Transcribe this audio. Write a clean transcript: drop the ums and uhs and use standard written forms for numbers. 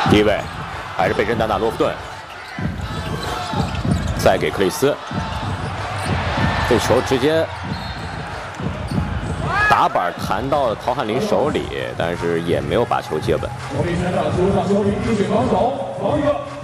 第一位还是贝珍达纳洛夫顿，再给克里斯，这球直接打板弹到陶汉林手里，但是也没有把球接稳。 球迷全场球上球迷一水防守，防一个。